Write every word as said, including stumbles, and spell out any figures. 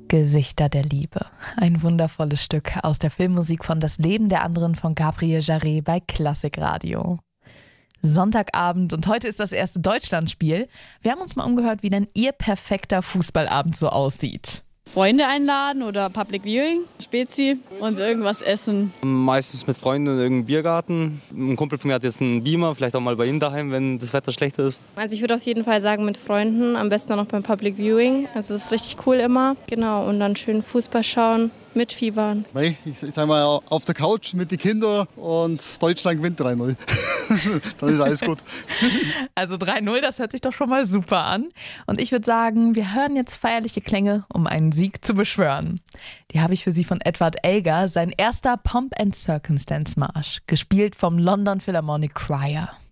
Gesichter der Liebe. Ein wundervolles Stück aus der Filmmusik von Das Leben der anderen von Gabriel Jarret bei Klassikradio. Sonntagabend und heute ist das erste Deutschlandspiel. Wir haben uns mal umgehört, wie denn Ihr perfekter Fußballabend so aussieht. Freunde einladen oder Public Viewing, Spezi und irgendwas essen. Meistens mit Freunden in irgendeinem Biergarten. Ein Kumpel von mir hat jetzt einen Beamer, vielleicht auch mal bei ihm daheim, wenn das Wetter schlecht ist. Also ich würde auf jeden Fall sagen mit Freunden, am besten auch noch beim Public Viewing. Also das ist richtig cool immer. Genau, und dann schön Fußball schauen, mitfiebern. Ich, ich sag mal auf der Couch mit den Kindern und Deutschland gewinnt drei null. Dann ist alles gut. Also drei null, das hört sich doch schon mal super an. Und ich würde sagen, wir hören jetzt feierliche Klänge, um einen Sieg zu beschwören. Die habe ich für Sie von Edward Elgar, sein erster Pomp and Circumstance Marsch, gespielt vom London Philharmonic Choir.